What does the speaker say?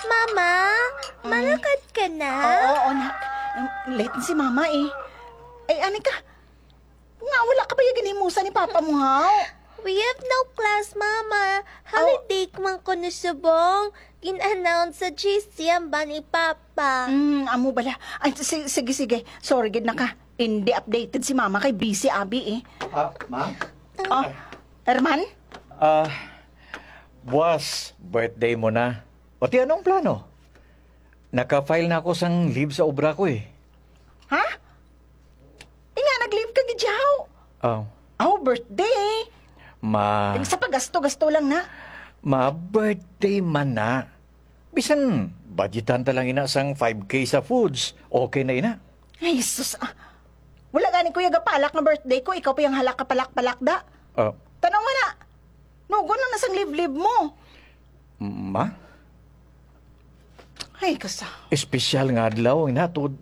Mama, malakad ka na? Oo, anak. Late na si mama eh. Ay, Anika, nga wala ka ba yung ganimusa ni Papa mo, haw? We have no class, Mama. Holiday man ko na subong. In-announce sa GC ang ba ni Papa? Amo bala. Ay, sige. Sorry, gid na ka. Hindi updated si mama kay busy abi eh. Ma'am? Oh, Herman? Buwas, birthday mo na. O ti anong plano? Naka-file na ako sang leave sa obra ko eh. Ha? Nga, nag-leave ka gidyaw. Oh, Oh, birthday. Sa paggasto-gasto lang na. birthday man na. Bisan, budgetan talang ina sang 5K sa foods. Okay na ina. Ay, sus. Wala gani kuya gapalak ng birthday ko. Ikaw pa yung halak kapalak-palak da. Tanaw mo na. Nugo na nasang live-live mo. Ma? Ay, kasa. Espesyal nga adlaw ina.